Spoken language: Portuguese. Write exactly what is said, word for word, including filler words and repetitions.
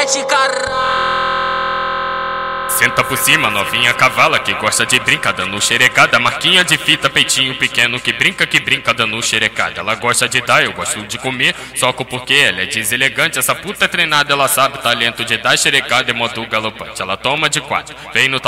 mete caralho. Senta por cima, novinha cavala que gosta de brincar dando xerecada. Marquinha de fita, peitinho pequeno que brinca, que brinca dando xerecada. Ela gosta de dar, eu gosto de comer, soco porque ela é deselegante. Essa puta é treinada, ela sabe o talento de dar xerecada em modo galopante. Ela toma de quatro, vem no